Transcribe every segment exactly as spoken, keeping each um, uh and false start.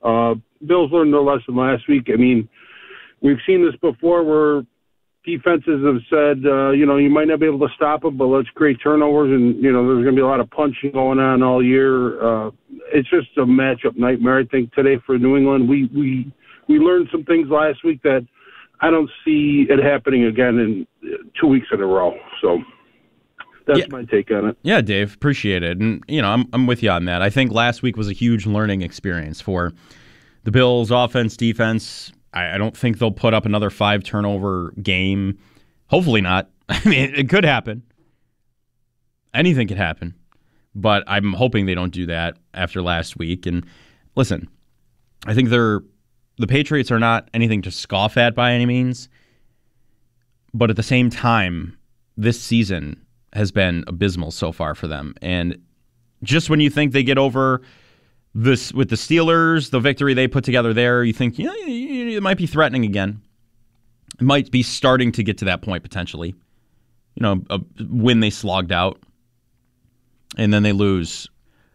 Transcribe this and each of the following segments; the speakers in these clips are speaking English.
Uh, Bills learned their lesson last week. I mean, we've seen this before where defenses have said, uh, you know, you might not be able to stop them, but let's create turnovers, and, you know, there's going to be a lot of punching going on all year. Uh, it's just a matchup nightmare, I think, today for New England. We, we, we learned some things last week that I don't see it happening again in two weeks in a row. So that's yeah. my take on it. Yeah, Dave, appreciate it. And, you know, I'm I'm with you on that. I think last week was a huge learning experience for the Bills' offense, defense. I, I don't think they'll put up another five turnover game. Hopefully not. I mean, it, it could happen. Anything could happen. But I'm hoping they don't do that after last week. And listen, I think they're the Patriots are not anything to scoff at by any means. But at the same time, this season has been abysmal so far for them. And just when you think they get over this with the Steelers, the victory they put together there, you think, you know, it might be threatening again. It might be starting to get to that point potentially. You know, a win they slogged out. And then they lose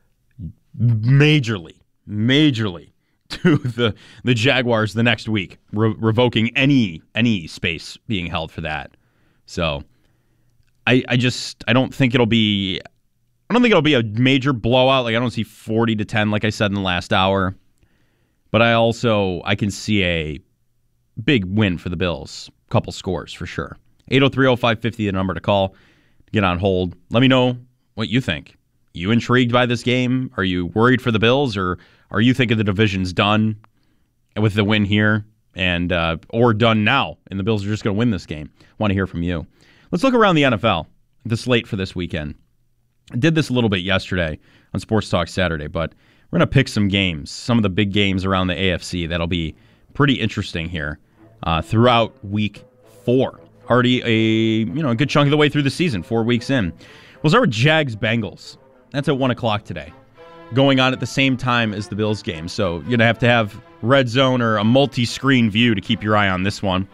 majorly, majorly to the the Jaguars the next week, re- revoking any any space being held for that. So I I just I don't think it'll be I don't think it'll be a major blowout. Like I don't see forty to ten like I said in the last hour. But I also I can see a big win for the Bills. Couple scores for sure. eight oh three oh five fifty the number to call. Get on hold. Let me know what you think. You intrigued by this game? Are you worried for the Bills, or are you thinking the division's done with the win here and uh, or done now, and the Bills are just going to win this game? Want to hear from you. Let's look around the N F L, the slate for this weekend. I did this a little bit yesterday on Sports Talk Saturday, but we're going to pick some games, some of the big games around the A F C that'll be pretty interesting here uh, throughout week four. Already a you know a good chunk of the way through the season, four weeks in. We'll start with Jags-Bengals. That's at one o'clock today, going on at the same time as the Bills game. So you're going to have to have Red Zone or a multi-screen view to keep your eye on this one.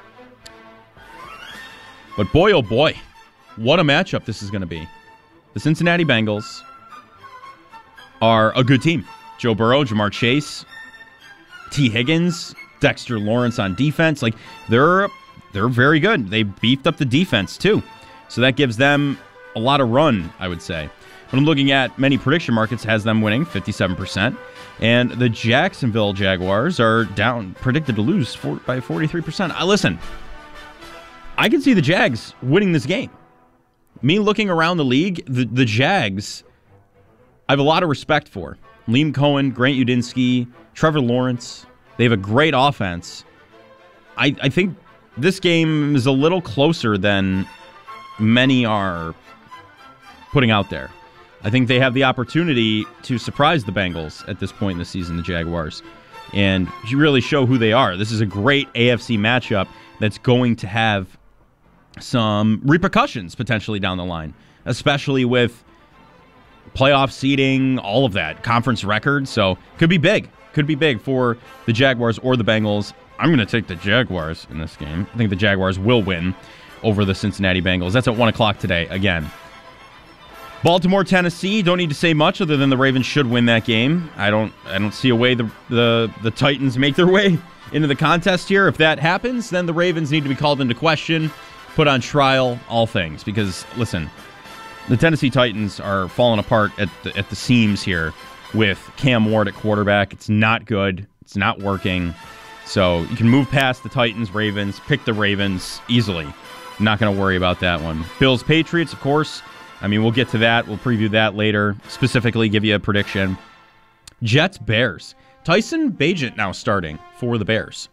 But boy, oh boy, what a matchup this is going to be. The Cincinnati Bengals are a good team. Joe Burrow, Jamar Chase, T. Higgins, Dexter Lawrence on defense. Like they're they're very good. They beefed up the defense too. So that gives them a lot of run, I would say. When I'm looking at many prediction markets, has them winning fifty-seven percent. And the Jacksonville Jaguars are down, predicted to lose for, by forty-three percent. I, listen, I can see the Jags winning this game. Me looking around the league, the, the Jags, I have a lot of respect for. Liam Cohen, Grant Udinski, Trevor Lawrence. They have a great offense. I, I think this game is a little closer than many are putting out there. I think they have the opportunity to surprise the Bengals at this point in the season, the Jaguars, and really show who they are. This is a great A F C matchup that's going to have some repercussions potentially down the line, especially with playoff seeding, all of that, conference record. So could be big. Could be big for the Jaguars or the Bengals. I'm going to take the Jaguars in this game. I think the Jaguars will win over the Cincinnati Bengals. That's at one o'clock today again. Baltimore, Tennessee, don't need to say much other than the Ravens should win that game. I don't I don't see a way the, the, the Titans make their way into the contest here. If that happens, then the Ravens need to be called into question, put on trial, all things. Because, listen, the Tennessee Titans are falling apart at the, at the seams here with Cam Ward at quarterback. It's not good. It's not working. So you can move past the Titans, Ravens, pick the Ravens easily. Not going to worry about that one. Bills, Patriots, of course. I mean, we'll get to that. We'll preview that later. Specifically, give you a prediction. Jets, Bears. Tyson Bagent now starting for the Bears.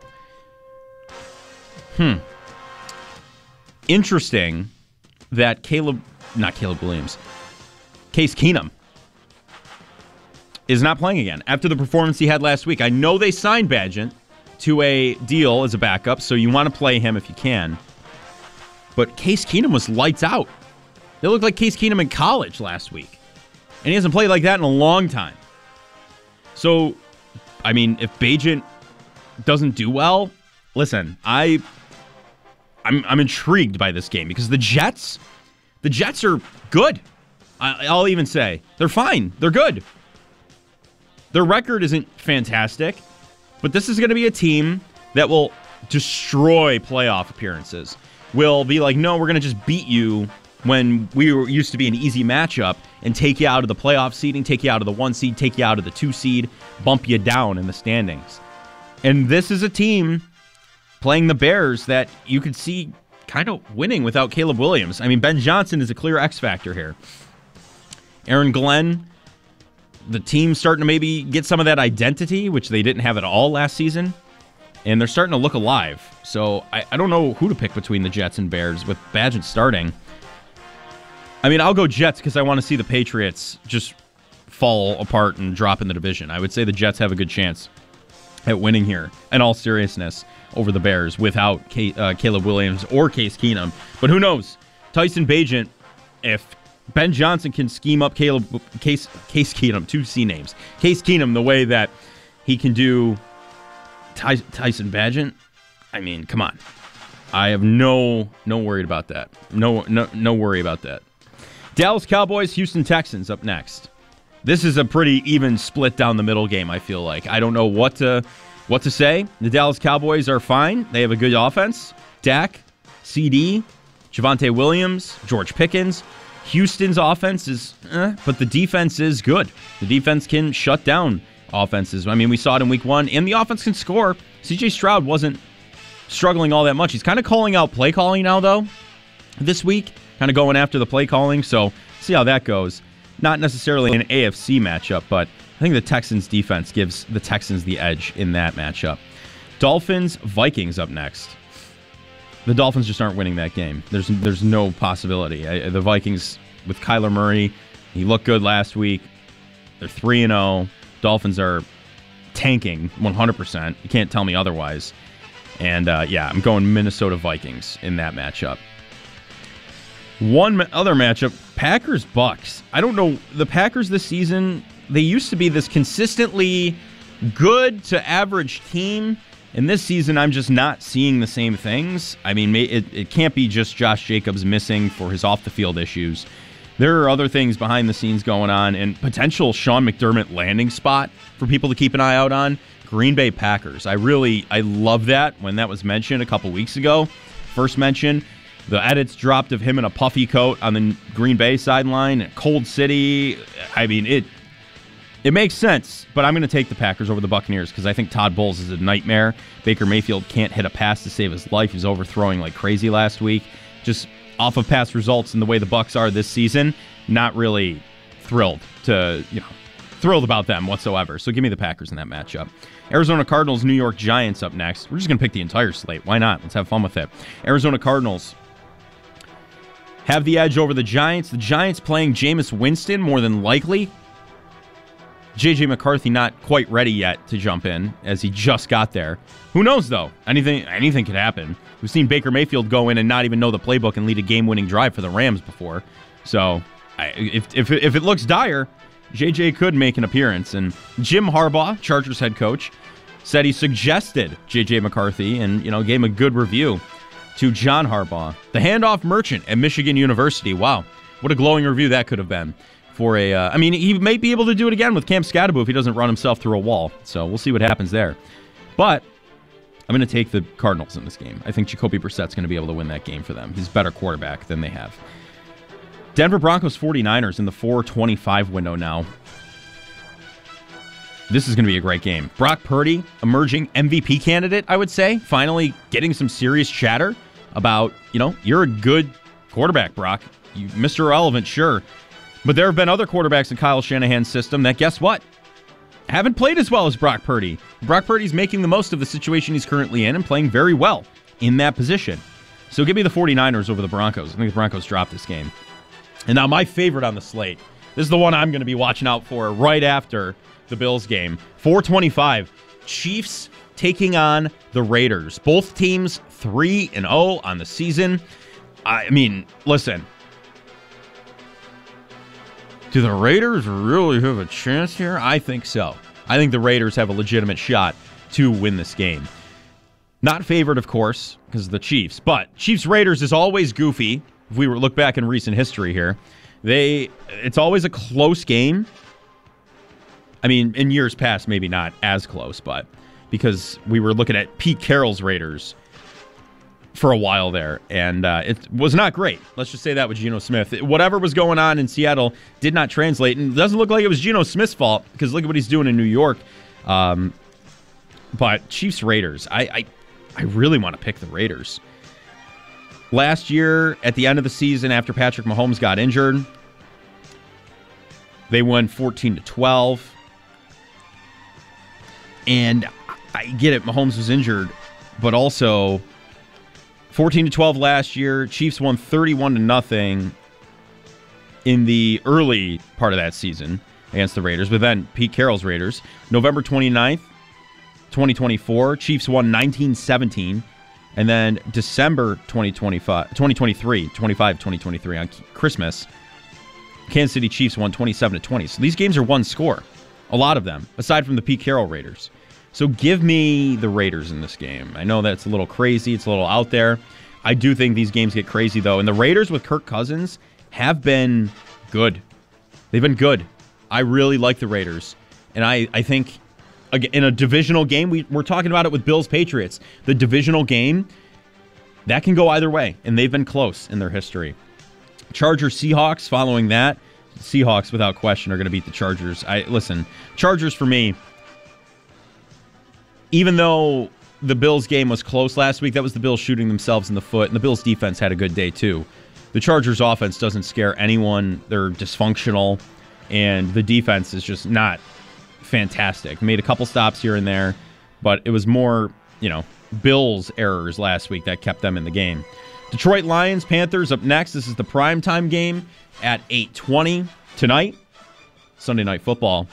Hmm. Interesting that Caleb, not Caleb Williams, Case Keenum is not playing again after the performance he had last week. I know they signed Bagent to a deal as a backup, so you want to play him if you can. But Case Keenum was lights out. They looked like Case Keenum in college last week. And he hasn't played like that in a long time. So, I mean, if Bagent doesn't do well, listen, I, I'm, I'm intrigued by this game because the Jets, the Jets are good. I, I'll even say they're fine. They're good. Their record isn't fantastic, but this is going to be a team that will destroy playoff appearances. Will be like, no, we're going to just beat you when we were used to be an easy matchup and take you out of the playoff seeding, take you out of the one seed, take you out of the two seed, bump you down in the standings. And this is a team playing the Bears that you could see kind of winning without Caleb Williams. I mean, Ben Johnson is a clear X factor here. Aaron Glenn, the team's starting to maybe get some of that identity, which they didn't have at all last season. And they're starting to look alive. So I, I don't know who to pick between the Jets and Bears with Bagent starting. I mean, I'll go Jets because I want to see the Patriots just fall apart and drop in the division. I would say the Jets have a good chance at winning here, in all seriousness, over the Bears without K- uh, Caleb Williams or Case Keenum. But who knows? Tyson Bagent, if Ben Johnson can scheme up Caleb Case Case Keenum, two C names, Case Keenum the way that he can do Ty, Tyson Bagent, I mean, come on. I have no no worry about that. No no no worry about that. Dallas Cowboys, Houston Texans up next. This is a pretty even split down the middle game, I feel like. I don't know what to what to say. The Dallas Cowboys are fine. They have a good offense. Dak, C D, Javonte Williams, George Pickens. Houston's offense is eh, but the defense is good. The defense can shut down offenses. I mean, we saw it in week one, and the offense can score. C J Stroud wasn't struggling all that much. He's kind of calling out play calling now, though, this week. Kind of going after the play calling, so see how that goes. Not necessarily an A F C matchup, but I think the Texans' defense gives the Texans the edge in that matchup. Dolphins, Vikings up next. The Dolphins just aren't winning that game. There's there's no possibility. I, the Vikings, with Kyler Murray, he looked good last week. They're three and oh. Dolphins are tanking one hundred percent. You can't tell me otherwise. And, uh, yeah, I'm going Minnesota Vikings in that matchup. One other matchup, Packers-Bucks. I don't know. The Packers this season, they used to be this consistently good to average team. And this season, I'm just not seeing the same things. I mean, it, it can't be just Josh Jacobs missing for his off-the-field issues. There are other things behind the scenes going on, and potential Sean McDermott landing spot for people to keep an eye out on. Green Bay Packers. I really, I love that when that was mentioned a couple weeks ago. First mention, the edits dropped of him in a puffy coat on the Green Bay sideline. Cold City. I mean, it it makes sense, but I'm going to take the Packers over the Buccaneers because I think Todd Bowles is a nightmare. Baker Mayfield can't hit a pass to save his life. He's overthrowing like crazy last week. Just off of past results and the way the Bucs are this season, not really thrilled to, you know, thrilled about them whatsoever. So give me the Packers in that matchup. Arizona Cardinals, New York Giants up next. We're just going to pick the entire slate. Why not? Let's have fun with it. Arizona Cardinals have the edge over the Giants. The Giants playing Jameis Winston more than likely. J J McCarthy not quite ready yet to jump in as he just got there. Who knows, though? Anything anything could happen. We've seen Baker Mayfield go in and not even know the playbook and lead a game-winning drive for the Rams before. So I, if, if, if it looks dire, J J could make an appearance. And Jim Harbaugh, Chargers head coach, said he suggested J J McCarthy and, you know, gave him a good review to John Harbaugh, the handoff merchant at Michigan University. Wow, what a glowing review that could have been. For a, uh, I mean, he may be able to do it again with Cam Scatterbo if he doesn't run himself through a wall. So we'll see what happens there. But I'm going to take the Cardinals in this game. I think Jacoby Brissett's going to be able to win that game for them. He's a better quarterback than they have. Denver Broncos 49ers in the four twenty-five window now. This is going to be a great game. Brock Purdy, emerging M V P candidate, I would say. Finally getting some serious chatter about, you know, you're a good quarterback, Brock. You, Mister Irrelevant, sure. But there have been other quarterbacks in Kyle Shanahan's system that, guess what? Haven't played as well as Brock Purdy. Brock Purdy's making the most of the situation he's currently in and playing very well in that position. So give me the 49ers over the Broncos. I think the Broncos drop this game. And now my favorite on the slate. This is the one I'm going to be watching out for right after the Bills game. four twenty-five. Chiefs taking on the Raiders. Both teams three and oh on the season. I mean, listen. Do the Raiders really have a chance here? I think so. I think the Raiders have a legitimate shot to win this game. Not favored, of course, because of the Chiefs. But Chiefs-Raiders is always goofy. If we were look back in recent history here, they it's always a close game. I mean, in years past, maybe not as close, but because we were looking at Pete Carroll's Raiders for a while there, and uh, it was not great. Let's just say that with Geno Smith. Whatever was going on in Seattle did not translate, and it doesn't look like it was Geno Smith's fault, because look at what he's doing in New York. Um, but Chiefs-Raiders, I, I, I really want to pick the Raiders. Last year, at the end of the season, after Patrick Mahomes got injured, they won fourteen to twelve. And I get it, Mahomes was injured, but also fourteen to twelve last year. Chiefs won thirty-one to nothing in the early part of that season against the Raiders. But then Pete Carroll's Raiders, November twenty-ninth, twenty twenty-four, Chiefs won nineteen seventeen. And then December twenty twenty-five, twenty twenty-three, twenty-five, twenty twenty-three on Christmas, Kansas City Chiefs won twenty-seven to twenty. So these games are one score. A lot of them, aside from the Pete Carroll Raiders. So give me the Raiders in this game. I know that's a little crazy. It's a little out there. I do think these games get crazy, though. And the Raiders with Kirk Cousins have been good. They've been good. I really like the Raiders. And I, I think in a divisional game, we, we're talking about it with Bills-Patriots. The divisional game, that can go either way. And they've been close in their history. Chargers-Seahawks following that. Seahawks, without question, are going to beat the Chargers. I listen, Chargers for me, even though the Bills game was close last week, that was the Bills shooting themselves in the foot, and the Bills defense had a good day too. The Chargers offense doesn't scare anyone. They're dysfunctional, and the defense is just not fantastic. Made a couple stops here and there, but it was more, you know, Bills errors last week that kept them in the game. Detroit Lions, Panthers up next. This is the primetime game at eight twenty tonight, Sunday Night Football.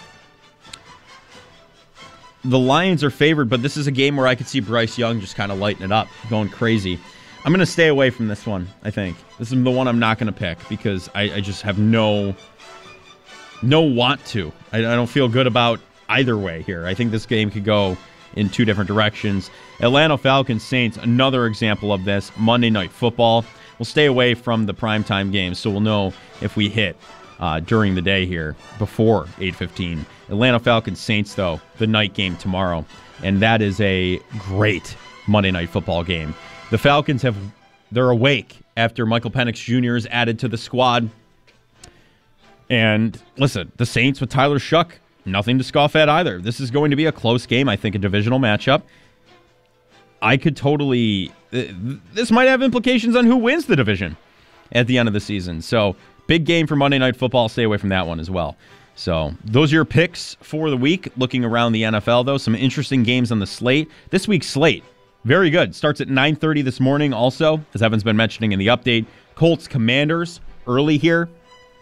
The Lions are favored, but this is a game where I could see Bryce Young just kind of lighting it up, going crazy. I'm going to stay away from this one, I think. This is the one I'm not going to pick because I, I just have no no want to. I, I don't feel good about either way here. I think this game could go in two different directions. Atlanta Falcons Saints, another example of this, Monday Night Football. We'll stay away from the primetime games, so we'll know if we hit uh, during the day here before eight fifteen. Atlanta Falcons Saints, though, the night game tomorrow, and that is a great Monday Night Football game. The Falcons have they're awake after Michael Penix Junior is added to the squad. And listen, the Saints with Tyler Shuck, nothing to scoff at either. This is going to be a close game, I think, a divisional matchup. I could totally... This might have implications on who wins the division at the end of the season. So, big game for Monday Night Football. Stay away from that one as well. So, those are your picks for the week. Looking around the N F L, though, some interesting games on the slate. This week's slate, very good. Starts at nine thirty this morning also, as Evan's been mentioning in the update. Colts Commanders early here.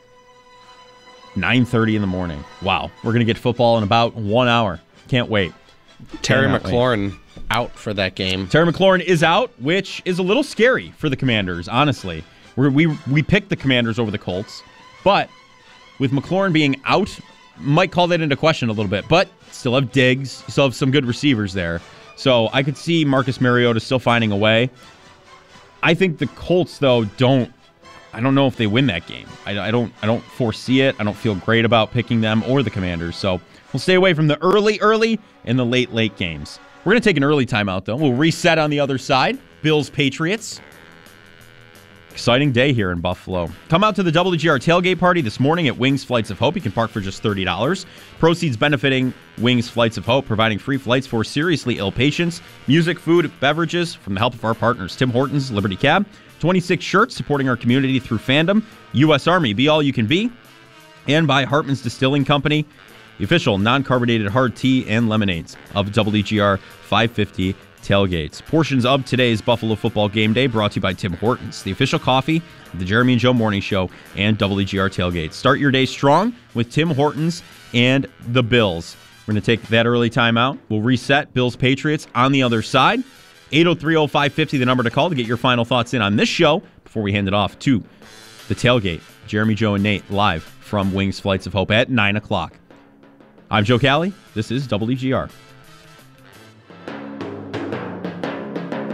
nine thirty in the morning. Wow. We're going to get football in about one hour. Can't wait. Terry Cannot McLaurin wait. out for that game. Terry McLaurin is out, which is a little scary for the Commanders, honestly. We're, we we picked the Commanders over the Colts, but with McLaurin being out, might call that into question a little bit. But still have Diggs, still have some good receivers there. So I could see Marcus Mariota still finding a way. I think the Colts, though, don't I don't know if they win that game. I, I don't I don't foresee it. I don't feel great about picking them or the Commanders. So we'll stay away from the early, early and the late, late games. We're going to take an early timeout, though. We'll reset on the other side. Bills, Patriots. Exciting day here in Buffalo. Come out to the W G R tailgate party this morning at Wings Flights of Hope. You can park for just thirty dollars. Proceeds benefiting Wings Flights of Hope, providing free flights for seriously ill patients. Music, food, beverages from the help of our partners. Tim Hortons, Liberty Cab. twenty-six shirts supporting our community through fandom. U S Army, be all you can be. And by Hartman's Distilling Company, the official non-carbonated hard tea and lemonades of W G R five fifty tailgates. Portions of today's Buffalo Football Game Day brought to you by Tim Hortons, the official coffee of the Jeremy and Joe Morning Show and W G R tailgates. Start your day strong with Tim Hortons and the Bills. We're going to take that early timeout. We'll reset Bills Patriots on the other side. eight oh three oh five fifty, the number to call to get your final thoughts in on this show before we hand it off to the tailgate. Jeremy, Joe, and Nate live from Wings Flights of Hope at nine o'clock. I'm Joe Cali. This is W G R.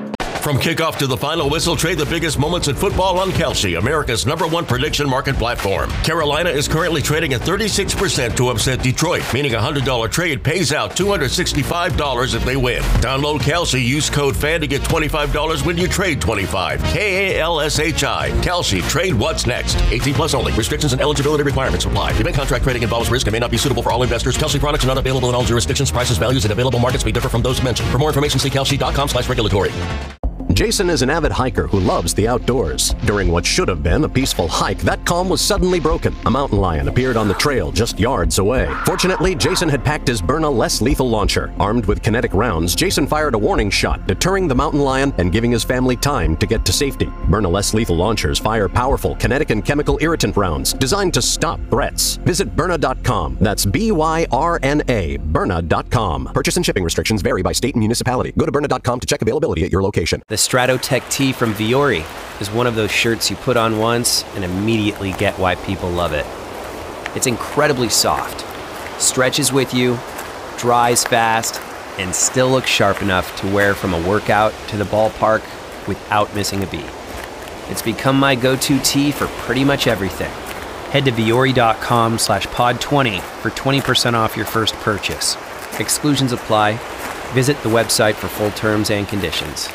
From kickoff to the final whistle, trade the biggest moments in football on Kalshi, America's number one prediction market platform. Carolina is currently trading at thirty-six percent to upset Detroit, meaning a one hundred dollars trade pays out two hundred sixty-five dollars if they win. Download Kalshi, use code FAN to get twenty-five dollars when you trade twenty-five dollars. K A L S H I. Kalshi. Trade what's next. eighteen plus only. Restrictions and eligibility requirements apply. Event contract trading involves risk and may not be suitable for all investors. Kalshi products are not available in all jurisdictions. Prices, values, and available markets may differ from those mentioned. For more information, see kalshi.com slash regulatory. Jason is an avid hiker who loves the outdoors. During what should have been a peaceful hike, that calm was suddenly broken. A mountain lion appeared on the trail just yards away. Fortunately, Jason had packed his Byrna less lethal launcher. Armed with kinetic rounds, Jason fired a warning shot, deterring the mountain lion and giving his family time to get to safety. Byrna less lethal launchers fire powerful kinetic and chemical irritant rounds designed to stop threats. Visit Byrna dot com. That's B Y R N A, Byrna dot com. Purchase and shipping restrictions vary by state and municipality. Go to Byrna dot com to check availability at your location. The Stratotech Tee from Viore is one of those shirts you put on once and immediately get why people love it. It's incredibly soft, stretches with you, dries fast, and still looks sharp enough to wear from a workout to the ballpark without missing a beat. It's become my go-to tee for pretty much everything. Head to Viore.com slash pod 20 for twenty percent off your first purchase. Exclusions apply. Visit the website for full terms and conditions.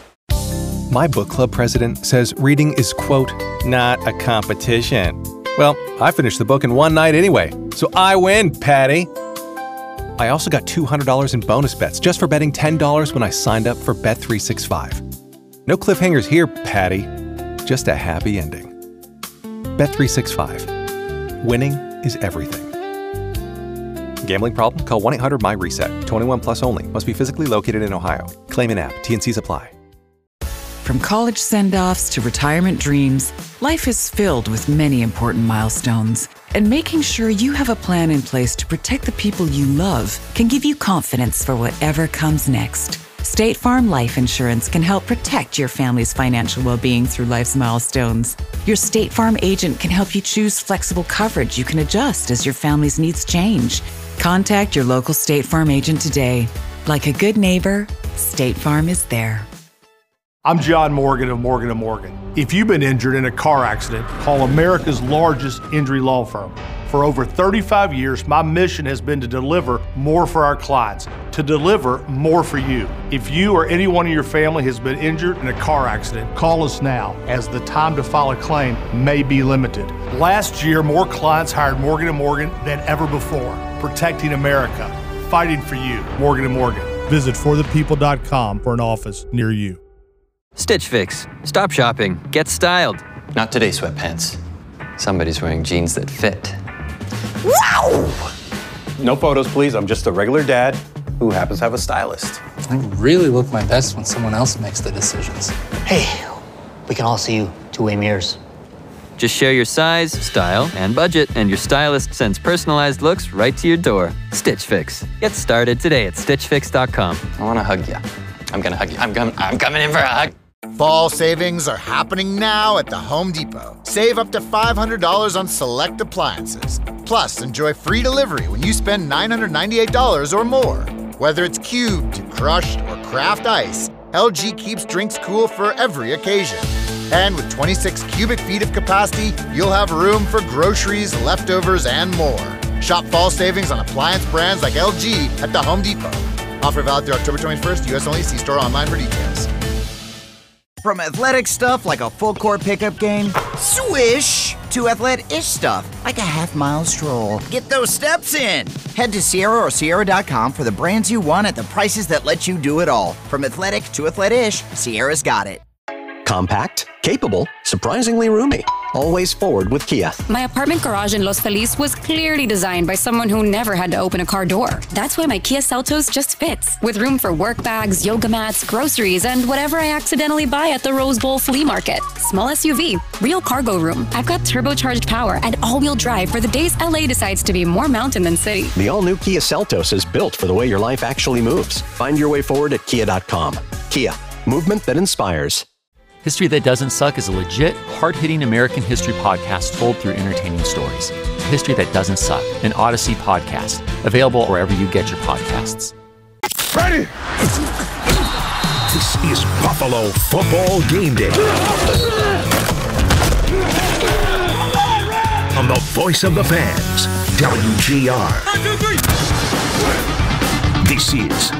My book club president says reading is, quote, not a competition. Well, I finished the book in one night anyway, so I win, Patty. I also got two hundred dollars in bonus bets just for betting ten dollars when I signed up for Bet three sixty-five. No cliffhangers here, Patty. Just a happy ending. Bet three sixty-five. Winning is everything. Gambling problem? Call one eight hundred my reset. twenty-one plus only. Must be physically located in Ohio. Claim in app. T N Cs apply. From college send-offs to retirement dreams, life is filled with many important milestones. And making sure you have a plan in place to protect the people you love can give you confidence for whatever comes next. State Farm Life Insurance can help protect your family's financial well-being through life's milestones. Your State Farm agent can help you choose flexible coverage you can adjust as your family's needs change. Contact your local State Farm agent today. Like a good neighbor, State Farm is there. I'm John Morgan of Morgan and Morgan. If you've been injured in a car accident, call America's largest injury law firm. For over thirty-five years, my mission has been to deliver more for our clients, to deliver more for you. If you or anyone in your family has been injured in a car accident, call us now, as the time to file a claim may be limited. Last year, more clients hired Morgan and Morgan than ever before, protecting America, fighting for you. Morgan and Morgan. Visit for the people dot com for an office near you. Stitch Fix. Stop shopping. Get styled. Not today, sweatpants. Somebody's wearing jeans that fit. Wow! No photos, please. I'm just a regular dad who happens to have a stylist. I really look my best when someone else makes the decisions. Hey, we can all see you two-way mirrors. Just share your size, style, and budget, and your stylist sends personalized looks right to your door. Stitch Fix. Get started today at stitch fix dot com. I want to hug you. I'm gonna hug you. I'm coming. I'm coming in for a hug. Fall savings are happening now at the Home Depot. Save up to five hundred dollars on select appliances. Plus, enjoy free delivery when you spend nine hundred ninety-eight dollars or more. Whether it's cubed, crushed, or craft ice, L G keeps drinks cool for every occasion. And with twenty-six cubic feet of capacity, you'll have room for groceries, leftovers, and more. Shop fall savings on appliance brands like L G at the Home Depot. Offer valid through October twenty-first, U S only. See store online for details. From athletic stuff like a full-court pickup game, swish, to athlete-ish stuff like a half-mile stroll. Get those steps in. Head to Sierra or Sierra dot com for the brands you want at the prices that let you do it all. From athletic to athlete-ish, Sierra's got it. Compact, capable, surprisingly roomy. Always forward with Kia. My apartment garage in Los Feliz was clearly designed by someone who never had to open a car door. That's why my Kia Seltos just fits, with room for work bags, yoga mats, groceries, and whatever I accidentally buy at the Rose Bowl flea market. Small S U V, real cargo room. I've got turbocharged power and all-wheel drive for the days L A decides to be more mountain than city. The all-new Kia Seltos is built for the way your life actually moves. Find your way forward at kia dot com. Kia, movement that inspires. History That Doesn't Suck is a legit, hard-hitting American history podcast told through entertaining stories. History That Doesn't Suck, an Odyssey podcast, available wherever you get your podcasts. Ready! This is Buffalo Football Game Day. On the voice of the fans, W G R. This is